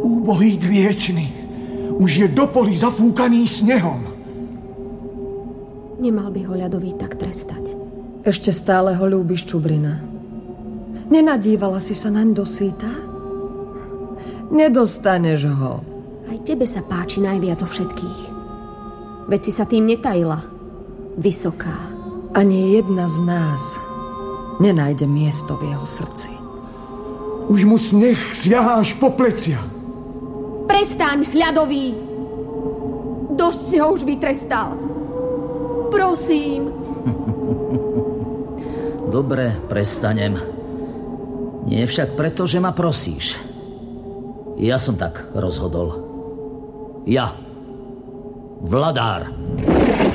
Úbohý driečny. Už je do polí zafúkaný snehom. Nemal by ho ľadový tak trestať. Ešte stále ho ľúbiš, Čubrina. Nenadívala si sa naň dosýta? Nedostaneš ho. Aj tebe sa páči najviac zo všetkých. Veď si sa tým netajila. Vysoká. Ani jedna z nás nenájde miesto v jeho srdci. Už mu sneh siahá až po plecia. Prestaň, ľadový! Dosť si ho už vytrestal. Prosím. Dobre, prestanem. Nie však preto, že ma prosíš. Ja som tak rozhodol. Ja, Vladár.